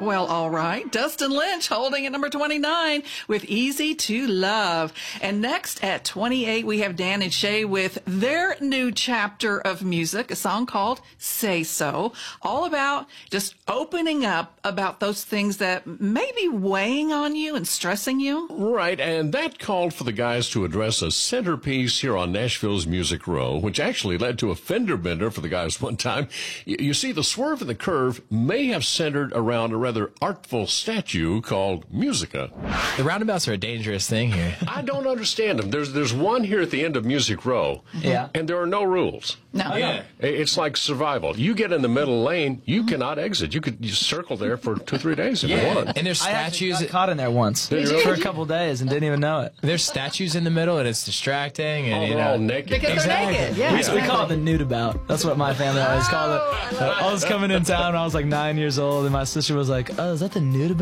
Well, all right. Dustin Lynch holding at number 29 with Easy to Love. And next at 28, we have Dan and Shay with their new chapter of music, a song called Say So, all about just opening up about those things that may be weighing on you and stressing you. Right, and that called for the guys to address a centerpiece here on Nashville's Music Row, which actually led to a fender bender for the guys one time. You see, the swerve and the curve may have centered around a rather artful statue called Musica. The roundabouts are a dangerous thing here. I don't understand them. There's one here at the end of Music Row, and there are no rules. No. Yeah. It's like survival. You get in the middle lane, you cannot exit. You could circle there for 2-3 days if you want. And there's statues. I got caught in there once for a couple days and didn't even know it. There's statues in the middle, and it's distracting. And They're all naked. Because they're naked. Yeah. We call it the nude about. That's what my family always called it. I was coming in town when I was like 9 years old, and my sister was like, "Oh, is that the nude about?"